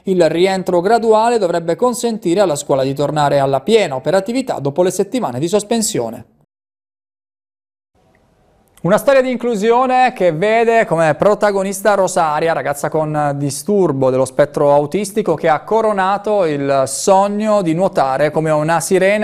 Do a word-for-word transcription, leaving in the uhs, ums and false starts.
Il rientro graduale dovrebbe consentire alla scuola di tornare alla piena operatività dopo le settimane di sospensione. Una storia di inclusione che vede come protagonista Rosaria, ragazza con disturbo dello spettro autistico che ha coronato il sogno di nuotare come una sirena